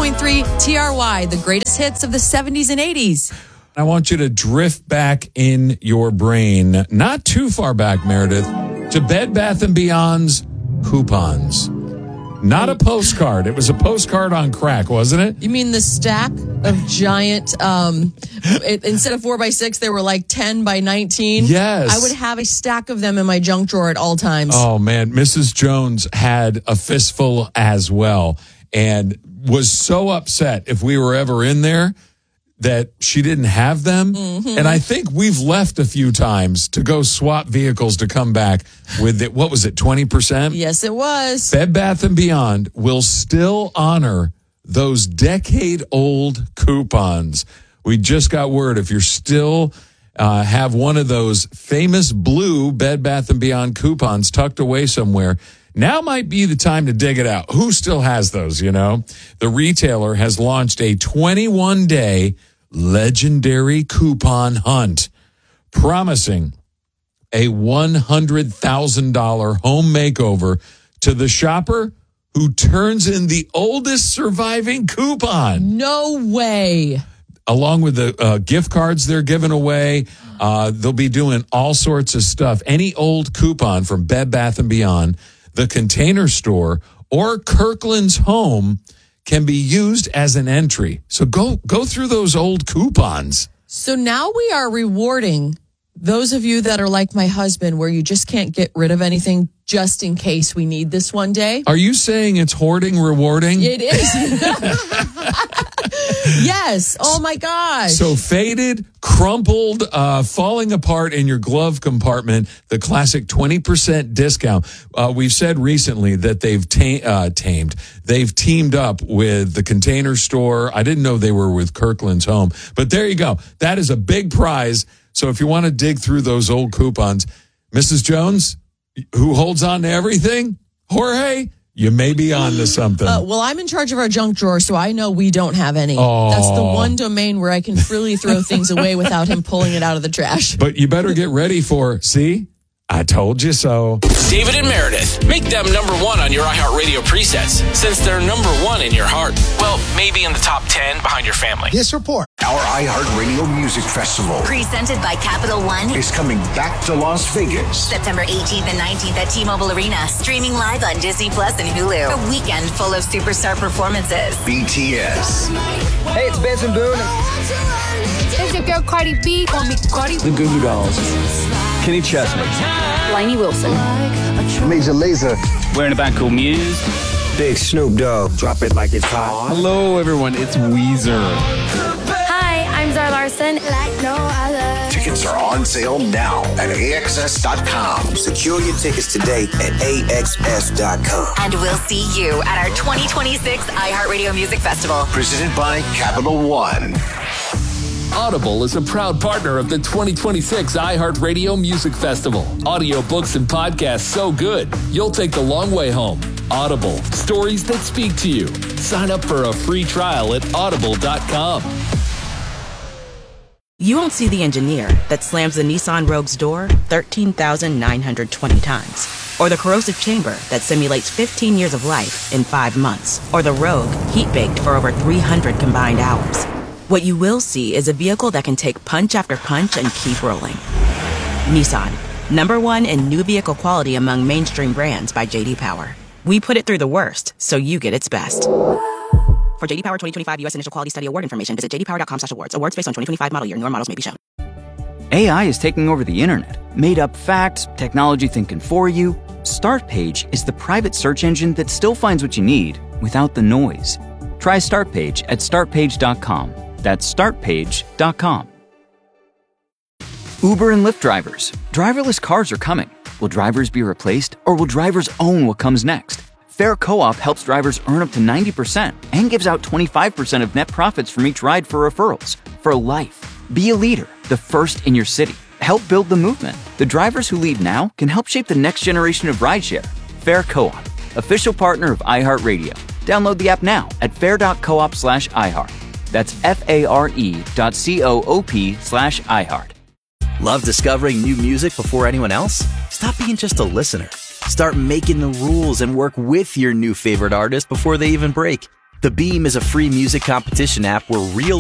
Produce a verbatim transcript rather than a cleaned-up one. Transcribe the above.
point three T R Y, the greatest hits of the seventies and eighties. I want you to drift back in your brain, not too far back, Meredith, to Bed Bath and Beyond's coupons. Not a postcard. It was a postcard on crack, wasn't it? You mean the stack of giant, um, it, instead of four by six, they were like ten by nineteen? Yes. I would have a stack of them in my junk drawer at all times. Oh, man. Missus Jones had a fistful as well and was so upset if we were ever in there that she didn't have them. Mm-hmm. And I think we've left a few times to go swap vehicles to come back with it. What was it, twenty percent? Yes, it was. Bed Bath and Beyond will still honor those decade-old coupons. We just got word if you're still uh, have one of those famous blue Bed Bath and Beyond coupons tucked away somewhere, now might be the time to dig it out. Who still has those, you know? The retailer has launched a twenty-one day legendary coupon hunt, promising a one hundred thousand dollars home makeover to the shopper who turns in the oldest surviving coupon. No way. Along with the uh, gift cards they're giving away, uh, they'll be doing all sorts of stuff. Any old coupon from Bed Bath and Beyond, the Container Store, or Kirkland's Home can be used as an entry. So go go through those old coupons. So now we are rewarding those of you that are like my husband, where you just can't get rid of anything just in case we need this one day. Are you saying it's hoarding rewarding? It is. Yes. Oh, my gosh. So faded, crumpled, uh, falling apart in your glove compartment, the classic twenty percent discount. Uh, we've said recently that they've ta- uh, tamed. They've teamed up with the Container Store. I didn't know they were with Kirkland's Home. But there you go. That is a big prize. So if you want to dig through those old coupons, Missus Jones, who holds on to everything, Jorge, you may be on to something. Uh, well, I'm in charge of our junk drawer, so I know we don't have any. Oh. That's the one domain where I can freely throw things away without him pulling it out of the trash. But you better get ready for, see, I told you so. David and Meredith, make them number one on your iHeartRadio presets, since they're number one in your heart. Well, maybe in the top ten behind your family. This report. Our iHeartRadio Music Festival, presented by Capital One, is coming back to Las Vegas. September eighteenth and nineteenth at T-Mobile Arena. Streaming live on Disney Plus and Hulu. A weekend full of superstar performances. B T S. Hey, it's Benson Boone. It's your girl Cardi B. Call me Cardi. The Goo Goo Dolls. Kenny Chesney. Lainey Wilson. Major Lazer. Wearing a band called Muse. Big Snoop Dogg. Drop it like it's hot. Hello, everyone. It's Weezer. Hi, I'm Zara Larson. Like no other. Tickets are on sale now at A X S dot com. Secure your tickets today at A X S dot com. And we'll see you at our twenty twenty-six iHeartRadio Music Festival. Presented by Capital One. Audible is a proud partner of the twenty twenty-six iHeartRadio Music Festival. Audiobooks and podcasts so good, you'll take the long way home. Audible, stories that speak to you. Sign up for a free trial at audible dot com. You won't see the engineer that slams the Nissan Rogue's door thirteen thousand nine hundred twenty times. Or the corrosive chamber that simulates fifteen years of life in five months. Or the Rogue heat-baked for over three hundred combined hours. What you will see is a vehicle that can take punch after punch and keep rolling. Nissan, number one in new vehicle quality among mainstream brands by J D Power. We put it through the worst, so you get its best. For J D Power twenty twenty-five U S Initial Quality Study Award information, visit j d power dot com slash awards. Awards based on twenty twenty-five model year. Newer models may be shown. A I is taking over the internet. Made up facts, technology thinking for you. Startpage is the private search engine that still finds what you need without the noise. Try Startpage at start page dot com. That's start page dot com. Uber and Lyft drivers. Driverless cars are coming. Will drivers be replaced, or will drivers own what comes next? Fair Co-op helps drivers earn up to ninety percent and gives out twenty-five percent of net profits from each ride for referrals. For life. Be a leader, the first in your city. Help build the movement. The drivers who lead now can help shape the next generation of rideshare. Fair Co-op, official partner of iHeartRadio. Download the app now at fair dot coop slash iHeart. That's F-A-R-E dot C-O-O-P slash iHeart. Love discovering new music before anyone else? Stop being just a listener. Start making the rules and work with your new favorite artist before they even break. The Beam is a free music competition app where real